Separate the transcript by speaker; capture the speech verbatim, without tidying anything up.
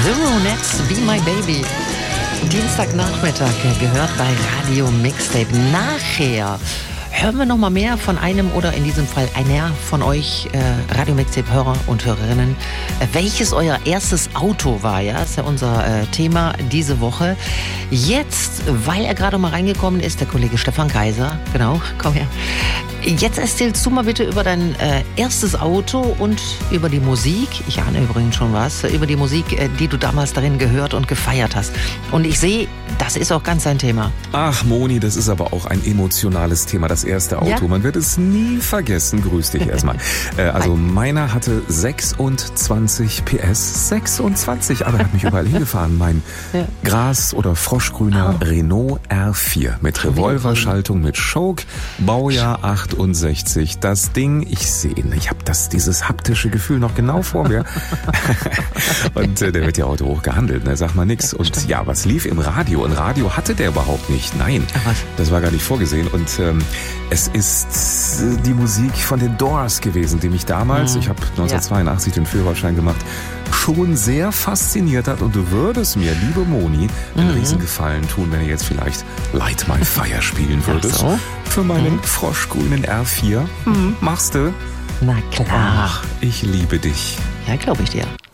Speaker 1: Zeronettes, Be My Baby. Dienstagnachmittag gehört bei Radio Mixtape. Nachher hören wir noch mal mehr von einem oder in diesem Fall einer von euch äh, Radio Mixtape-Hörer und Hörerinnen. Äh, welches euer erstes Auto war, ja, ist ja unser äh, Thema diese Woche. Jetzt, weil er gerade mal reingekommen ist, der Kollege Stefan Kaiser, genau, komm her. Jetzt erzählst du mal bitte über dein äh, erstes Auto und über die Musik, ich ahne übrigens schon was, über die Musik, äh, die du damals darin gehört und gefeiert hast. Und ich sehe, das ist auch ganz dein Thema.
Speaker 2: Ach Moni, das ist aber auch ein emotionales Thema, das erste Auto. Ja? Man wird es nie vergessen. Grüß dich erstmal. äh, also meiner hatte sechsundzwanzig P S. sechsundzwanzig, aber er hat mich überall hingefahren. Mein ja. Gras- oder froschgrüner oh. Renault R vier mit Revolverschaltung, mit Choke, Baujahr achtundsechzig. Das Ding, ich sehe ihn, ich habe das dieses haptische Gefühl noch genau vor mir. Und äh, der wird ja heute hoch gehandelt, ne? Sag mal nix. Und stimmt. Ja, was lief im Radio? Ein Radio hatte der überhaupt nicht. Nein, Ach, das war gar nicht vorgesehen. Und ähm, es ist äh, die Musik von den Doors gewesen, die mich damals, mhm. ich habe neunzehnhundertzweiundachtzig ja. den Führerschein gemacht, schon sehr fasziniert hat. Und du würdest mir, liebe Moni, einen mhm. Riesengefallen tun, wenn du jetzt vielleicht Light My Fire spielen würdest. So? Für meinen mhm. froschgrünen R vier. Mhm. Machst du?
Speaker 1: Na klar.
Speaker 2: Ach, ich liebe dich.
Speaker 1: Ja, glaube ich dir.